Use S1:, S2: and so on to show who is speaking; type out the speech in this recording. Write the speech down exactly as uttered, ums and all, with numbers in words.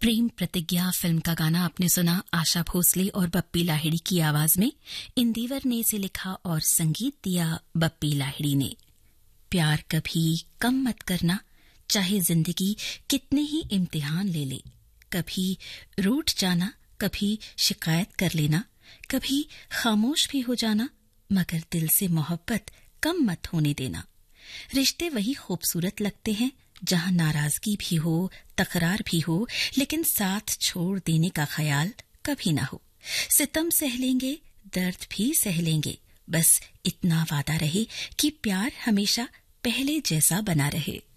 S1: प्रेम प्रतिज्ञा फिल्म का गाना आपने सुना आशा भोसले और बप्पी लाहिड़ी की आवाज में। इंदिवर ने इसे लिखा और संगीत दिया बप्पी लाहिड़ी ने। प्यार कभी कम मत करना, चाहे जिंदगी कितने ही इम्तिहान ले ले। कभी रूठ जाना, कभी शिकायत कर लेना, कभी खामोश भी हो जाना, मगर दिल से मोहब्बत कम मत होने देना। रिश्ते वही खूबसूरत लगते हैं जहां नाराजगी भी हो, तकरार भी हो, लेकिन साथ छोड़ देने का ख्याल कभी ना हो। सितम सह लेंगे, दर्द भी सह लेंगे, बस इतना वादा रहे कि प्यार हमेशा पहले जैसा बना रहे।